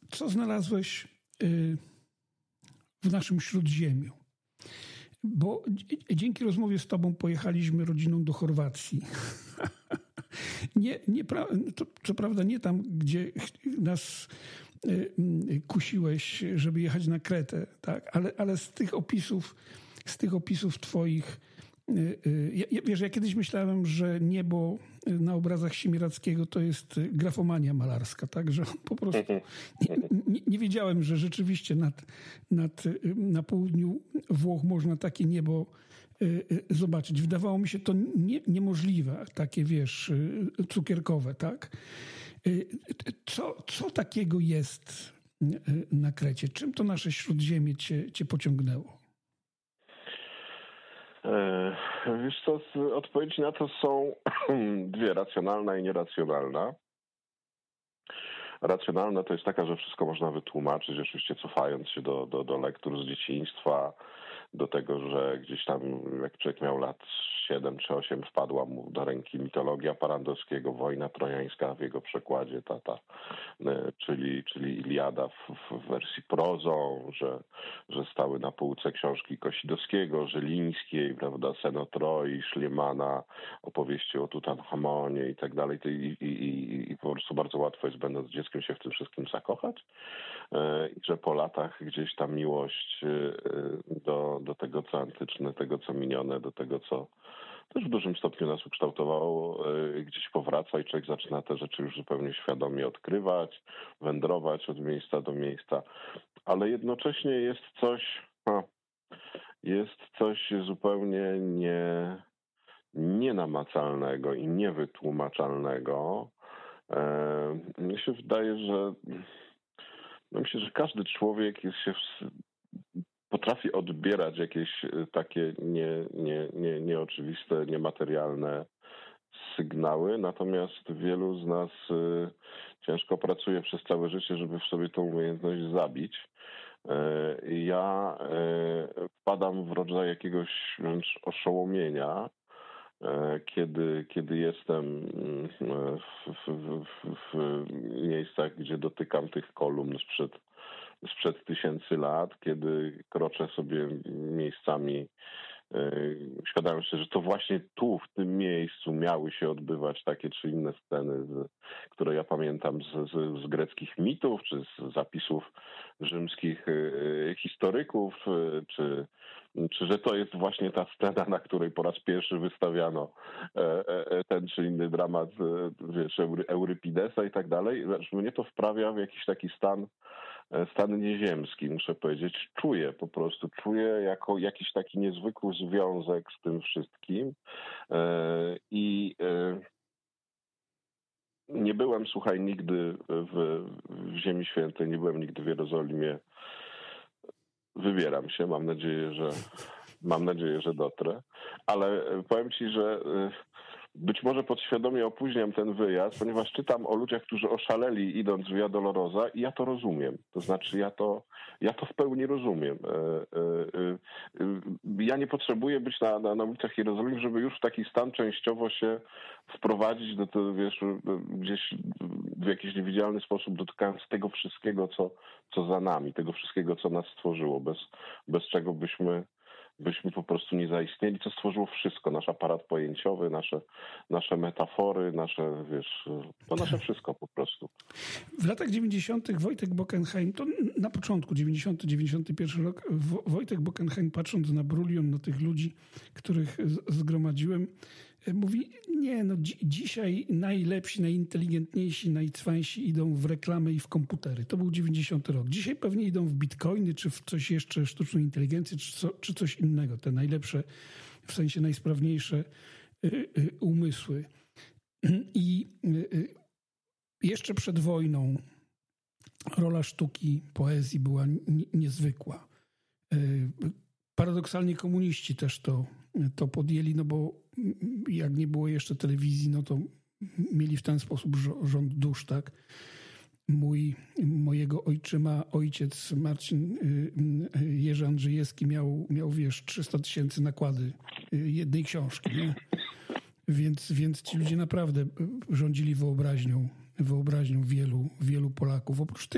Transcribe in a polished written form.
co znalazłeś w naszym Śródziemiu? Bo dzięki rozmowie z tobą pojechaliśmy rodziną do Chorwacji. Co prawda nie tam, gdzie nas kusiłeś, żeby jechać na Kretę, tak? Ale z tych opisów twoich, wiesz, ja kiedyś myślałem, że niebo na obrazach Siemiradzkiego to jest grafomania malarska, tak? Że po prostu nie wiedziałem, że rzeczywiście na południu Włoch można takie niebo zobaczyć. Wydawało mi się to niemożliwe, takie, wiesz, cukierkowe, tak? Co takiego jest na Krecie? Czym to nasze Śródziemie cię pociągnęło? Wiesz co, odpowiedź na to są dwie, racjonalna i nieracjonalna. Racjonalna to jest taka, że wszystko można wytłumaczyć, oczywiście cofając się do lektur z dzieciństwa, do tego, że gdzieś tam jak człowiek miał lat 7 czy 8, wpadła mu do ręki Parandowskiego, Wojna Trojańska w jego przekładzie, czyli Iliada w wersji prozą, że stały na półce książki Kosidowskiego, Żelińskiej, prawda, Sen o Troi, Szliemana, opowieści o Tutanchamonie i tak dalej. I po prostu bardzo łatwo jest, będąc dzieckiem, się w tym wszystkim zakochać. I że po latach gdzieś ta miłość do tego, co antyczne, tego, co minione, do tego, co też w dużym stopniu nas ukształtowało, gdzieś powraca i człowiek zaczyna te rzeczy już zupełnie świadomie odkrywać, wędrować od miejsca do miejsca. Ale jednocześnie jest coś zupełnie nienamacalnego i niewytłumaczalnego. Mi się wydaje, że myślę, że każdy człowiek potrafi odbierać jakieś takie nieoczywiste, niematerialne sygnały, natomiast wielu z nas ciężko pracuje przez całe życie, żeby w sobie tą umiejętność zabić. Ja wpadam w rodzaj jakiegoś wręcz oszołomienia, kiedy jestem w miejscach, gdzie dotykam tych kolumn sprzed tysięcy lat, kiedy kroczę sobie miejscami, świadomy się, że to właśnie tu, w tym miejscu miały się odbywać takie czy inne sceny, które ja pamiętam z greckich mitów, czy z zapisów rzymskich historyków, czy że to jest właśnie ta scena, na której po raz pierwszy wystawiano ten czy inny dramat, wiesz, Eurypidesa i tak dalej. Mnie to wprawia w jakiś taki stan nieziemski, muszę powiedzieć. Czuję jako jakiś taki niezwykły związek z tym wszystkim. I nie byłem, słuchaj, nigdy w Ziemi Świętej, nie byłem nigdy w Jerozolimie. Wybieram się, mam nadzieję, że dotrę, ale powiem ci, że być może podświadomie opóźniam ten wyjazd, ponieważ czytam o ludziach, którzy oszaleli idąc w Via Dolorosa i ja to rozumiem. To znaczy ja to w pełni rozumiem. Ja nie potrzebuję być na ulicach Jerozolimy, żeby już w taki stan częściowo się wprowadzić do tego, wiesz, gdzieś w jakiś niewidzialny sposób dotykając tego wszystkiego, co za nami, tego wszystkiego, co nas stworzyło, bez czego byśmy po prostu nie zaistnieli, co stworzyło wszystko, nasz aparat pojęciowy, nasze metafory, nasze wszystko po prostu. W latach 90. Wojtek Bockenheim, to na początku 90-91 rok, Wojtek Bockenheim, patrząc na Brulion, na tych ludzi, których zgromadziłem, mówi, dzisiaj najlepsi, najinteligentniejsi, najcwańsi idą w reklamę i w komputery. To był 90 rok. Dzisiaj pewnie idą w bitcoiny, czy w coś jeszcze, sztuczną inteligencję, czy coś innego. Te najlepsze, w sensie najsprawniejsze umysły. I jeszcze przed wojną rola sztuki, poezji była niezwykła. Paradoksalnie komuniści też to podjęli, no bo jak nie było jeszcze telewizji, no to mieli w ten sposób rząd dusz, tak? Mojego ojczyma, ojciec Marcin Jerzy Andrzejewski miał 300 000 nakłady jednej książki, nie? Więc ci ludzie naprawdę rządzili wyobraźnią wielu Polaków. Oprócz